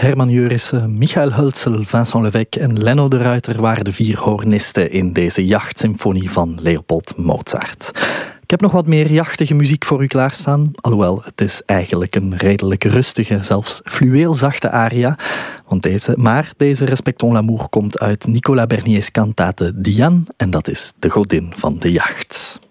Herman Jurissen, Michael Hulsel, Vincent Levesque en Lenno de Ruiter waren de 4 hoornisten in deze jachtsymfonie van Leopold Mozart. Ik heb nog wat meer jachtige muziek voor u klaarstaan. Alhoewel, het is eigenlijk een redelijk rustige, zelfs fluweelzachte aria. Maar deze Respectons l'amour komt uit Nicolas Bernier's kantate Diane en dat is de godin van de jacht.